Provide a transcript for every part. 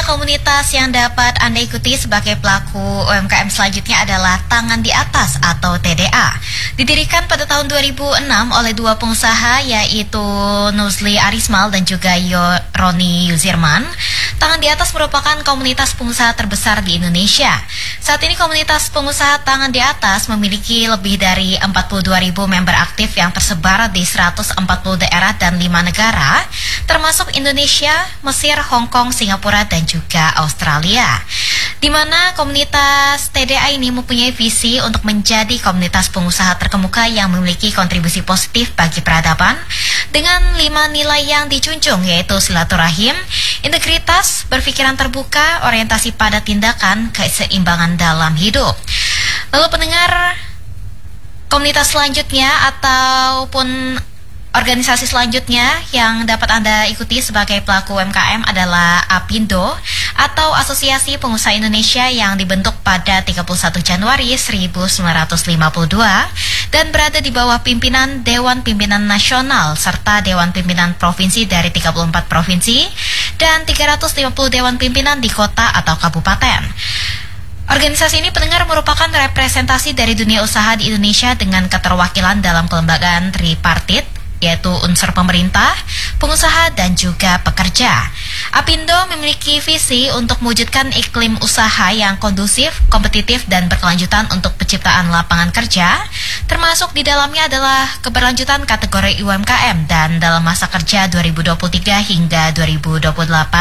komunitas yang dapat Anda ikuti sebagai pelaku UMKM selanjutnya adalah Tangan di Atas atau TDA. Didirikan pada tahun 2006 oleh dua pengusaha yaitu Nuzli Arismal dan juga Roni Yuzirman. Tangan di Atas merupakan komunitas pengusaha terbesar di Indonesia. Saat ini komunitas pengusaha Tangan di Atas memiliki lebih dari 42.000 member aktif yang tersebar di 140 daerah dan 5 negara, termasuk Indonesia, Mesir, Hong Kong, Singapura, dan juga Australia. Di mana komunitas TDA ini mempunyai visi untuk menjadi komunitas pengusaha terkemuka yang memiliki kontribusi positif bagi peradaban dengan 5 nilai yang dijunjung, yaitu silaturahim, integritas, berpikiran terbuka, orientasi pada tindakan, keseimbangan dalam hidup. Lalu pendengar, komunitas selanjutnya ataupun organisasi selanjutnya yang dapat Anda ikuti sebagai pelaku UMKM adalah APindo atau Asosiasi Pengusaha Indonesia yang dibentuk pada 31 Januari 1952 dan berada di bawah pimpinan Dewan Pimpinan Nasional serta Dewan Pimpinan Provinsi dari 34 provinsi dan 350 Dewan Pimpinan di kota atau kabupaten. Organisasi ini pendengar merupakan representasi dari dunia usaha di Indonesia dengan keterwakilan dalam kelembagaan tripartit, yaitu unsur pemerintah, pengusaha, dan juga pekerja. APindo memiliki visi untuk mewujudkan iklim usaha yang kondusif, kompetitif, dan berkelanjutan untuk penciptaan lapangan kerja, termasuk di dalamnya adalah keberlanjutan kategori UMKM, dan dalam masa kerja 2023 hingga 2028,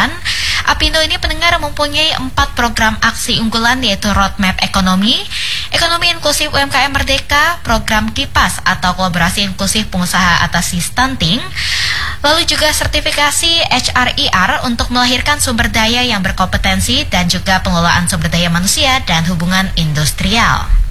APindo ini pendengar mempunyai 4 program aksi unggulan, yaitu Roadmap Ekonomi, Ekonomi Inklusif UMKM Merdeka, Program KIPAS atau Kolaborasi Inklusif Pengusaha Atasi Stunting, lalu juga sertifikasi HRIR untuk melahirkan sumber daya yang berkompetensi dan juga pengelolaan sumber daya manusia dan hubungan industrial.